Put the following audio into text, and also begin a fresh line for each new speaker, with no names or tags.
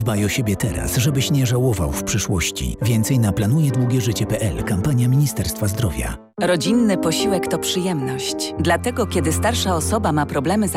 Dbaj o siebie teraz, żebyś nie żałował w przyszłości. Więcej na planujedługieżycie.pl. Kampania Ministerstwa Zdrowia.
Rodzinny posiłek to przyjemność. Dlatego, kiedy starsza osoba ma problemy z